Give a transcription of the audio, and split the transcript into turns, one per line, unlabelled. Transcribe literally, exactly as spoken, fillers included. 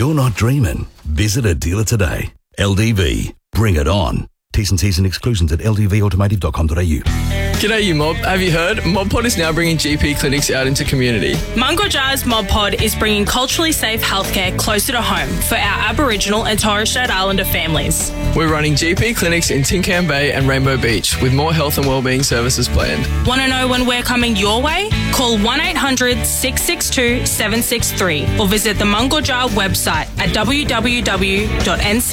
you're not dreaming. Visit a dealer today. L D V. Bring it on. T's and C's and exclusions at l d v automotive dot com dot a u.
G'day you mob. Have you heard? MobPod is now bringing G P clinics out into community.
Mungojar's MobPod is bringing culturally safe healthcare closer to home for our Aboriginal and Torres Strait Islander families.
We're running G P clinics in Tinkham Bay and Rainbow Beach with more health and wellbeing services planned.
Want to know when we're coming your way? Call one eight hundred six six two seven six three or visit the Mungojar website at w w w dot n c